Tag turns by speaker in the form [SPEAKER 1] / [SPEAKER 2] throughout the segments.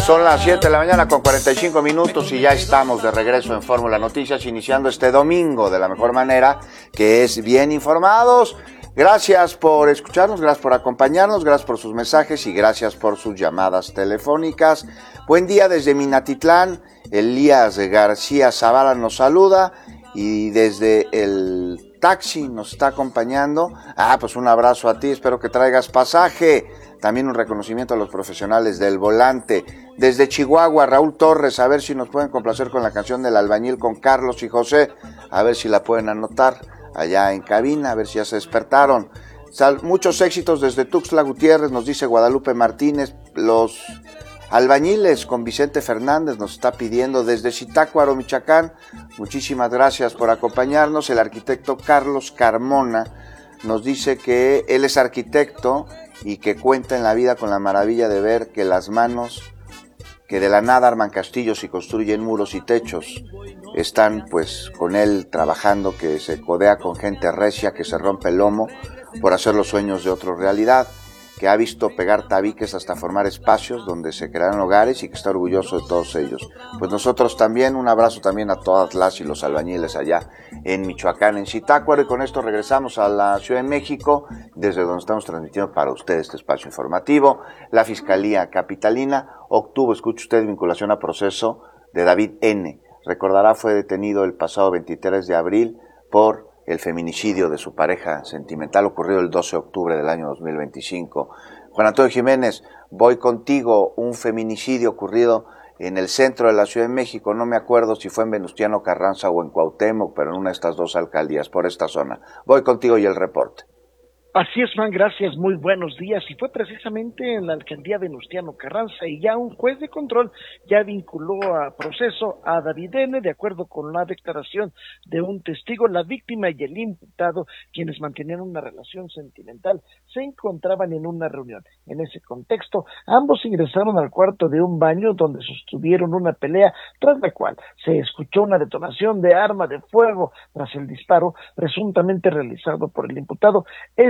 [SPEAKER 1] Son las 7 de la mañana con 45 minutos y ya estamos de regreso en Fórmula Noticias, iniciando este domingo de la mejor manera, que es bien informados. Gracias por escucharnos, gracias por acompañarnos, gracias por sus mensajes y gracias por sus llamadas telefónicas. Buen día desde Minatitlán, Elías García Zavala nos saluda y desde el taxi nos está acompañando. Pues un abrazo a ti, espero que traigas pasaje. También un reconocimiento a los profesionales del volante. Desde Chihuahua, Raúl Torres, a ver si nos pueden complacer con la canción del albañil con Carlos y José, a ver si la pueden anotar allá en cabina, a ver si ya se despertaron. Muchos éxitos desde Tuxtla Gutiérrez, nos dice Guadalupe Martínez. Los albañiles con Vicente Fernández nos está pidiendo desde Zitácuaro, Michoacán. Muchísimas gracias por acompañarnos. El arquitecto Carlos Carmona nos dice que él es arquitecto y que cuenta en la vida con la maravilla de ver que las manos que de la nada arman castillos y construyen muros y techos están pues con él trabajando, que se codea con gente recia, que se rompe el lomo por hacer los sueños de otros realidad, que ha visto pegar tabiques hasta formar espacios donde se crean hogares y que está orgulloso de todos ellos. Pues nosotros también, un abrazo también a todas las y los albañiles allá en Michoacán, en Zitácuaro, y con esto regresamos a la Ciudad de México, desde donde estamos transmitiendo para usted este espacio informativo. La Fiscalía Capitalina obtuvo, escuche usted, vinculación a proceso de David N. Recordará, fue detenido el pasado 23 de abril por el feminicidio de su pareja sentimental ocurrido el 12 de octubre del año 2025. Juan Antonio Jiménez, voy contigo, un feminicidio ocurrido en el centro de la Ciudad de México, no me acuerdo si fue en Venustiano Carranza o en Cuauhtémoc, pero en una de estas dos alcaldías, por esta zona. Voy contigo y el reporte.
[SPEAKER 2] Así es, Juan, gracias, muy buenos días. Y fue precisamente en la alcaldía Venustiano Carranza, y ya un juez de control ya vinculó a proceso a David N. De acuerdo con la declaración de un testigo, la víctima y el imputado, quienes mantenían una relación sentimental, se encontraban en una reunión. En ese contexto, ambos ingresaron al cuarto de un baño donde sostuvieron una pelea, tras la cual se escuchó una detonación de arma de fuego tras el disparo presuntamente realizado por el imputado.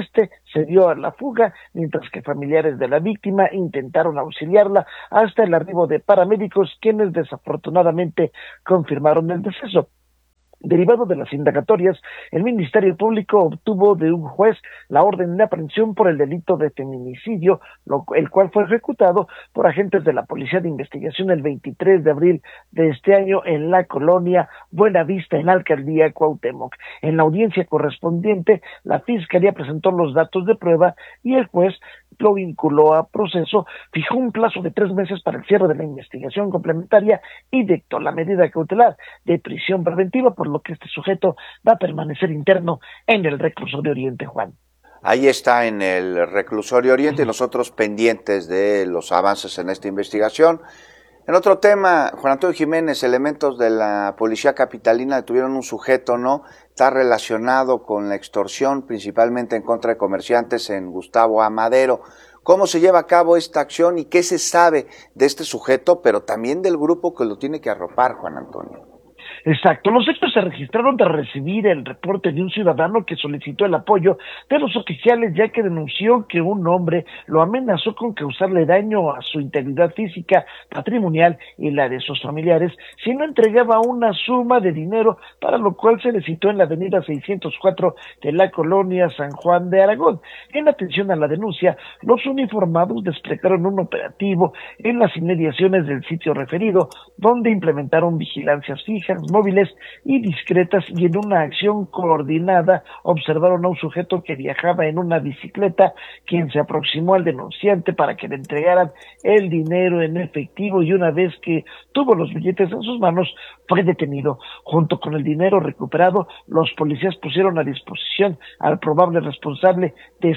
[SPEAKER 2] Se dio a la fuga, mientras que familiares de la víctima intentaron auxiliarla hasta el arribo de paramédicos, quienes desafortunadamente confirmaron el deceso. Derivado de las indagatorias, el Ministerio Público obtuvo de un juez la orden de aprehensión por el delito de feminicidio, el cual fue ejecutado por agentes de la Policía de Investigación el 23 de abril de este año en la colonia Buenavista, en la alcaldía Cuauhtémoc. En la audiencia correspondiente, la Fiscalía presentó los datos de prueba y el juez lo vinculó a proceso, fijó un plazo de 3 meses para el cierre de la investigación complementaria y dictó la medida cautelar de prisión preventiva, por lo que este sujeto va a permanecer interno en el reclusorio Oriente, Juan.
[SPEAKER 1] Ahí está, en el reclusorio Oriente, nosotros pendientes de los avances en esta investigación. En otro tema, Juan Antonio Jiménez, elementos de la Policía Capitalina detuvieron un sujeto, ¿no? Está relacionado con la extorsión, principalmente en contra de comerciantes en Gustavo Amadero. ¿Cómo se lleva a cabo esta acción y qué se sabe de este sujeto, pero también del grupo que lo tiene que arropar, Juan Antonio?
[SPEAKER 2] Exacto, los hechos se registraron tras recibir el reporte de un ciudadano que solicitó el apoyo de los oficiales, ya que denunció que un hombre lo amenazó con causarle daño a su integridad física, patrimonial y la de sus familiares si no entregaba una suma de dinero, para lo cual se le citó en la avenida 604 de la colonia San Juan de Aragón. En atención a la denuncia, los uniformados desplegaron un operativo en las inmediaciones del sitio referido, donde implementaron vigilancias fijas, móviles y discretas, y en una acción coordinada observaron a un sujeto que viajaba en una bicicleta, quien se aproximó al denunciante para que le entregaran el dinero en efectivo, y una vez que tuvo los billetes en sus manos fue detenido. Junto con el dinero recuperado, los policías pusieron a disposición al probable responsable de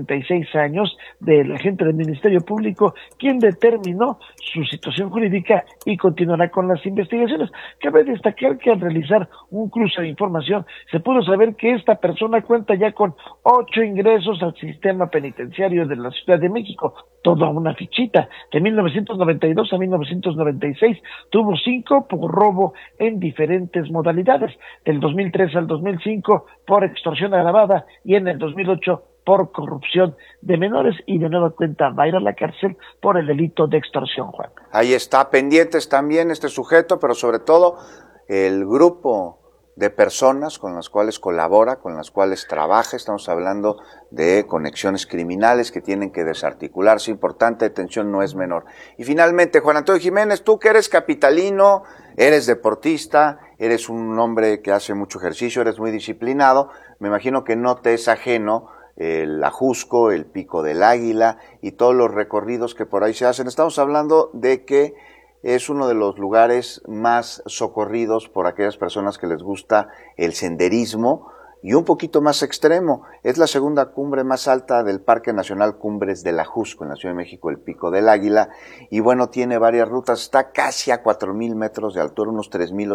[SPEAKER 2] 56 años del agente del Ministerio Público, quien determinó su situación jurídica y continuará con las investigaciones. Cabe destacar que al realizar un cruce de información se pudo saber que esta persona cuenta ya con 8 ingresos al sistema penitenciario de la Ciudad de México, toda una fichita. De 1992 a 1996 tuvo 5 por robo en diferentes modalidades, del 2003 al 2005 por extorsión agravada y en el 2008 por corrupción de menores y de nueva cuenta va a ir a la cárcel por el delito de extorsión, Juan.
[SPEAKER 1] Ahí está, pendientes también este sujeto, pero sobre todo el grupo de personas con las cuales colabora, con las cuales trabaja. Estamos hablando de conexiones criminales que tienen que desarticularse. Importante detención, no es menor. Y finalmente, Juan Antonio Jiménez, tú que eres capitalino, eres deportista, eres un hombre que hace mucho ejercicio, eres muy disciplinado, me imagino que no te es ajeno el Ajusco, el Pico del Águila y todos los recorridos que por ahí se hacen. Estamos hablando de que es uno de los lugares más socorridos por aquellas personas que les gusta el senderismo y un poquito más extremo. Es la segunda cumbre más alta del Parque Nacional Cumbres del Ajusco en la Ciudad de México, el Pico del Águila, y bueno, tiene varias rutas, está casi a 4,000 metros de altura, unos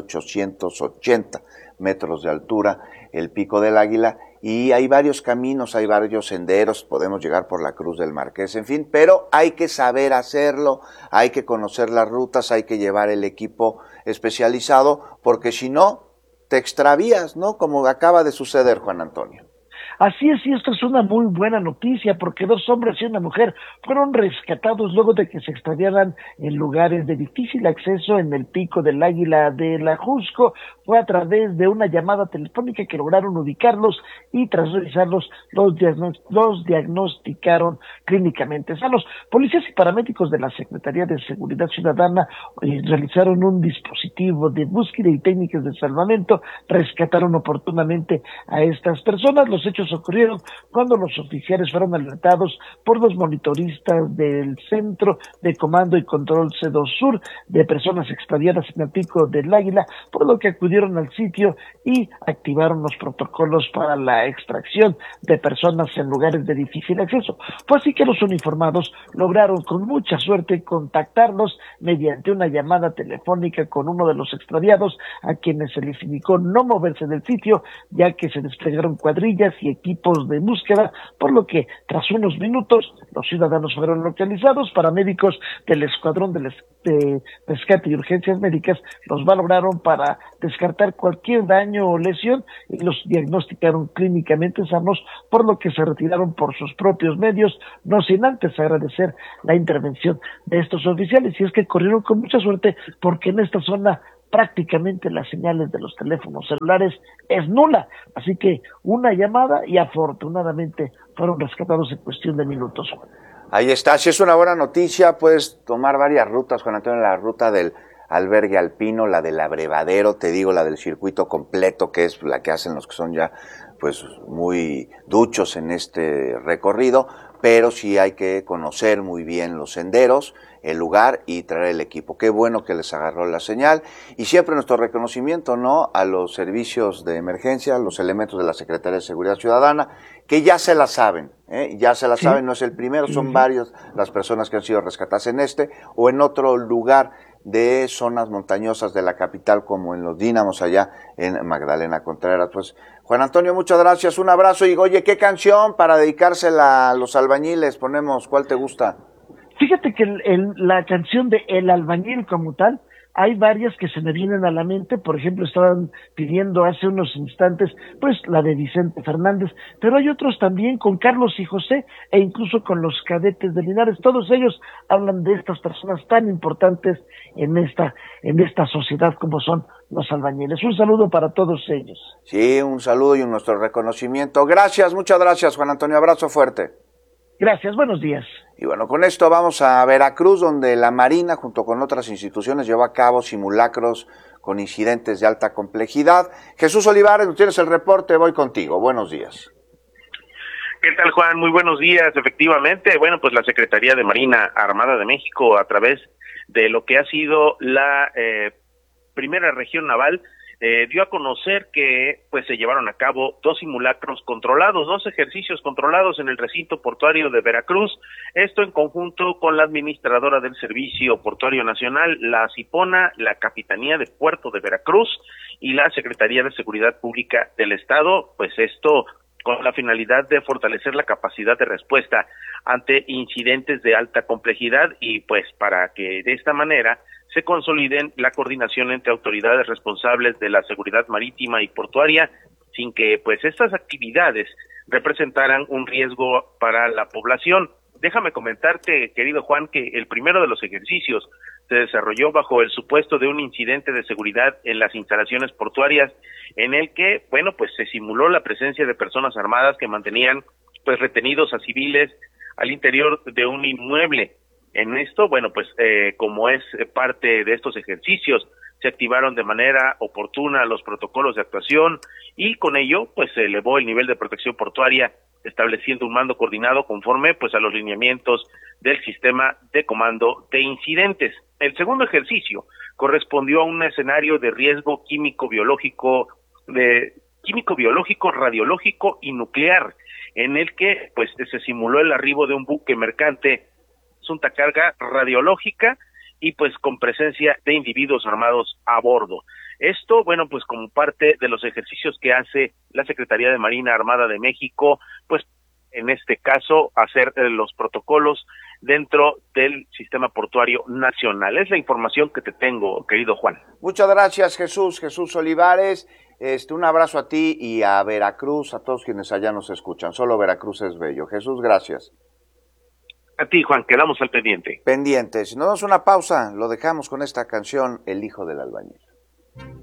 [SPEAKER 1] 3,880 metros de altura, el Pico del Águila, y hay varios caminos, hay varios senderos, podemos llegar por la Cruz del Marqués, en fin, pero hay que saber hacerlo, hay que conocer las rutas, hay que llevar el equipo especializado, porque si no, te extravías, ¿no? Como acaba de suceder, Juan Antonio.
[SPEAKER 2] Así es, y esto es una muy buena noticia porque 2 hombres y una mujer fueron rescatados luego de que se extraviaran en lugares de difícil acceso en el Pico del Águila del Ajusco. Fue a través de una llamada telefónica que lograron ubicarlos y tras revisarlos los diagnosticaron clínicamente sanos. Policías y paramédicos de la Secretaría de Seguridad Ciudadana realizaron un dispositivo de búsqueda y técnicas de salvamento, rescataron oportunamente a estas personas. Los hechos ocurrieron cuando los oficiales fueron alertados por los monitoristas del Centro de Comando y Control C2 Sur de personas extraviadas en el Pico del Águila, por lo que acudieron al sitio y activaron los protocolos para la extracción de personas en lugares de difícil acceso. Fue así que los uniformados lograron con mucha suerte contactarlos mediante una llamada telefónica con uno de los extraviados, a quienes se les indicó no moverse del sitio, ya que se desplegaron cuadrillas y equipos de búsqueda, por lo que tras unos minutos los ciudadanos fueron localizados. Paramédicos del Escuadrón de Rescate y Urgencias Médicas los valoraron para descartar cualquier daño o lesión y los diagnosticaron clínicamente sanos, por lo que se retiraron por sus propios medios, no sin antes agradecer la intervención de estos oficiales. Y es que corrieron con mucha suerte porque en esta zona prácticamente las señales de los teléfonos celulares es nula, así que una llamada y afortunadamente fueron rescatados en cuestión de minutos.
[SPEAKER 1] Ahí está, si es una buena noticia, puedes tomar varias rutas, Juan Antonio, la ruta del albergue alpino, la del abrevadero, te digo, la del circuito completo, que es la que hacen los que son ya pues muy duchos en este recorrido, pero sí hay que conocer muy bien los senderos, el lugar y traer el equipo. Qué bueno que les agarró la señal y siempre nuestro reconocimiento, ¿no?, a los servicios de emergencia, los elementos de la Secretaría de Seguridad Ciudadana, que ya se la saben, ya se la saben, no es el primero, son varios las personas que han sido rescatadas en este o en otro lugar de zonas montañosas de la capital, como en los Dínamos allá en Magdalena Contreras. Pues Juan Antonio, muchas gracias, un abrazo y oye, ¿qué canción para dedicársela a los albañiles ponemos? ¿Cuál te gusta?
[SPEAKER 2] Fíjate que la canción de El Albañil como tal, hay varias que se me vienen a la mente. Por ejemplo, estaban pidiendo hace unos instantes pues la de Vicente Fernández, pero hay otros también con Carlos y José e incluso con los Cadetes de Linares. Todos ellos hablan de estas personas tan importantes en esta sociedad como son los albañiles. Un saludo para todos ellos.
[SPEAKER 1] Sí, un saludo y nuestro reconocimiento. Gracias, muchas gracias, Juan Antonio, abrazo fuerte.
[SPEAKER 2] Gracias, buenos días.
[SPEAKER 1] Y bueno, con esto vamos a Veracruz, donde la Marina, junto con otras instituciones, llevó a cabo simulacros con incidentes de alta complejidad. Jesús Olivares, tú tienes el reporte, voy contigo. Buenos días.
[SPEAKER 3] ¿Qué tal, Juan? Muy buenos días. Efectivamente, bueno, pues la Secretaría de Marina Armada de México, a través de lo que ha sido la primera región naval, dio a conocer que pues se llevaron a cabo 2 simulacros controlados, 2 ejercicios controlados en el recinto portuario de Veracruz, esto en conjunto con la administradora del Servicio Portuario Nacional, la CIPONA, la Capitanía de Puerto de Veracruz y la Secretaría de Seguridad Pública del Estado, pues esto con la finalidad de fortalecer la capacidad de respuesta ante incidentes de alta complejidad y pues para que de esta manera se consoliden la coordinación entre autoridades responsables de la seguridad marítima y portuaria, sin que pues estas actividades representaran un riesgo para la población. Déjame comentarte, querido Juan, que el primero de los ejercicios se desarrolló bajo el supuesto de un incidente de seguridad en las instalaciones portuarias, en el que, bueno, pues se simuló la presencia de personas armadas que mantenían, pues, retenidos a civiles al interior de un inmueble. En esto, bueno, pues, como es parte de estos ejercicios, se activaron de manera oportuna los protocolos de actuación y con ello, pues, se elevó el nivel de protección portuaria, estableciendo un mando coordinado conforme, pues, a los lineamientos del sistema de comando de incidentes. El segundo ejercicio correspondió a un escenario de riesgo químico-biológico, radiológico y nuclear, en el que, pues, se simuló el arribo de un buque mercante, asunta carga radiológica y, pues, con presencia de individuos armados a bordo. Esto, bueno, pues, como parte de los ejercicios que hace la Secretaría de Marina Armada de México, pues, en este caso, hacer los protocolos dentro del sistema portuario nacional. Es la información que te tengo, querido Juan.
[SPEAKER 1] Muchas gracias, Jesús Olivares. Un abrazo a ti y a Veracruz, a todos quienes allá nos escuchan. Solo Veracruz es bello. Jesús, gracias.
[SPEAKER 3] A ti, Juan, quedamos al pendiente.
[SPEAKER 1] Pendientes. Si nos damos una pausa, lo dejamos con esta canción, El hijo del albañil.